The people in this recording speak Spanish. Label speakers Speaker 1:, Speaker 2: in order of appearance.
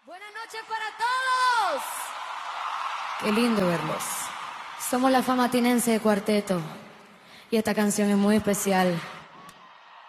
Speaker 1: Buenas noches para todos. Qué lindo verlos. Somos la Fama Tinense de Cuarteto y esta canción es muy especial.